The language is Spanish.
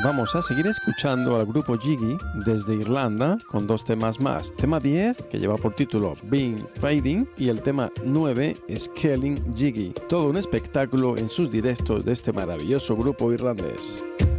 Vamos a seguir escuchando al grupo Jiggy desde Irlanda con 2 temas más. Tema 10, que lleva por título Been Fading, y el tema 9, Scaling Jiggy. Todo un espectáculo en sus directos de este maravilloso grupo irlandés.